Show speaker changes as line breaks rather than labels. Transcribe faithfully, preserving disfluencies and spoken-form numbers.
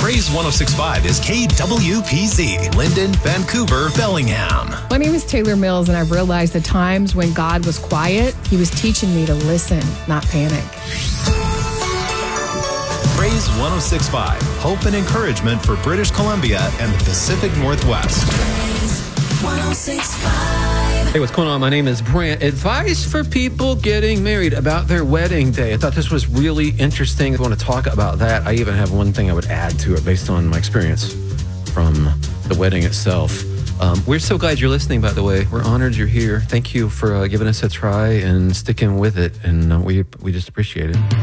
Praise one oh six point five is K W P Z, Linden, Vancouver, Bellingham.
My name is Taylor Mills, and I've realized the times when God was quiet, he was teaching me to listen, not panic.
Praise one oh six point five, hope and encouragement for British Columbia and the Pacific Northwest.
Praise one oh six point five.
Hey, what's going on? My name is Brant. Advice for people getting married about their wedding day. I thought this was really interesting. I want to talk about that. I even have one thing I would add to it based on my experience from the wedding itself. Um, we're so glad you're listening, by the way. We're honored you're here. Thank you for uh, giving us a try and sticking with it. And uh, we we just appreciate it.